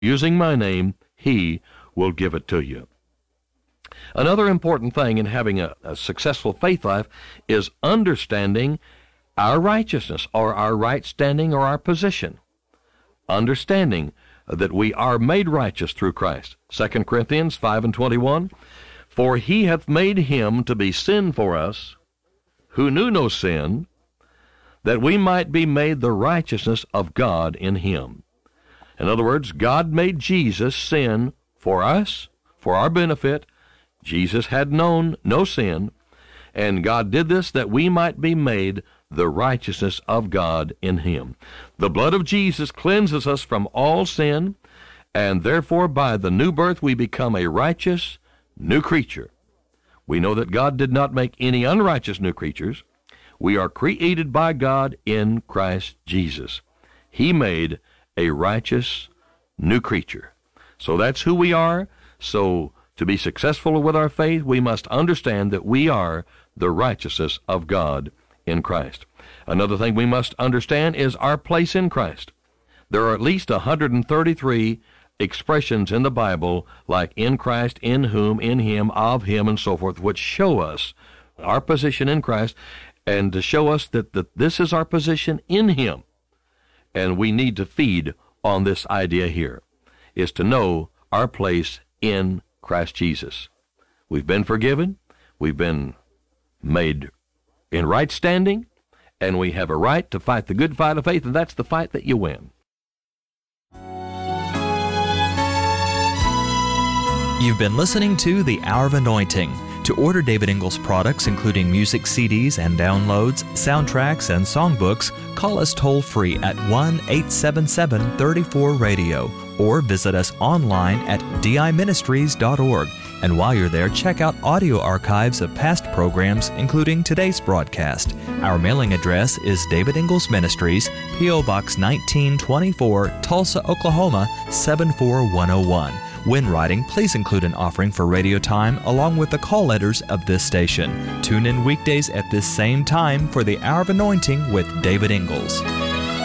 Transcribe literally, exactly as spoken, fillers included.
using my name, he will give it to you. Another important thing in having a, a successful faith life is understanding our righteousness, or our right standing, or our position. Understanding that we are made righteous through Christ. Second Corinthians five and twenty-one, for he hath made him to be sin for us, who knew no sin, that we might be made the righteousness of God in him. In other words, God made Jesus sin for us, for our benefit. Jesus had known no sin, and God did this that we might be made the righteousness of God in him. The blood of Jesus cleanses us from all sin, and therefore by the new birth we become a righteous new creature. We know that God did not make any unrighteous new creatures. We are created by God in Christ Jesus. He made a righteous new creature. So that's who we are. So to be successful with our faith, we must understand that we are the righteousness of God in Christ. Another thing we must understand is our place in Christ. There are at least one hundred thirty-three expressions in the Bible like in Christ, in whom, in him, of him, and so forth, which show us our position in Christ and to show us that, that this is our position in him. And we need to feed on this idea here, is to know our place in Christ Jesus. We've been forgiven, we've been made in right standing, and we have a right to fight the good fight of faith, and that's the fight that you win. You've been listening to The Hour of Anointing. To order David Ingles products, including music C Ds and downloads, soundtracks, and songbooks, call us toll-free at one eight seven seven, three four, radio or visit us online at d i ministries dot org. And while you're there, check out audio archives of past programs, including today's broadcast. Our mailing address is David Ingles Ministries, P O Box nineteen twenty-four, Tulsa, Oklahoma, seven four one oh one. When writing, please include an offering for radio time along with the call letters of this station. Tune in weekdays at this same time for the Hour of Anointing with David Ingles.